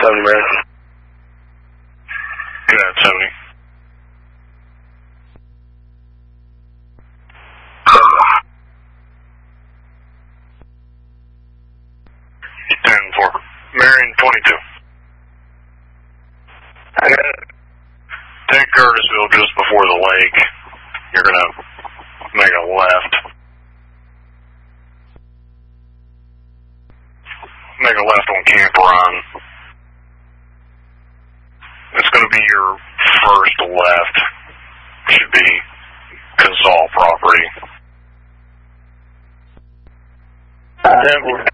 American. Good night, 70. Ten for Marion 22. Take Curtisville just before the lake. You're gonna make a left. Make a left on Camp Run. It's gonna be your first left. Should be Consol property.